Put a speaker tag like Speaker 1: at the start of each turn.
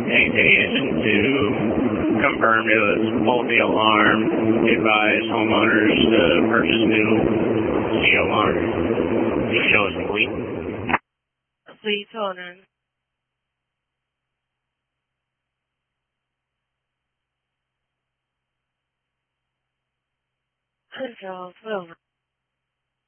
Speaker 1: Technician to confirm it was faulty alarm. Advise homeowners to purchase new steel alarm. It shows complete.
Speaker 2: Please hold on. Control 12.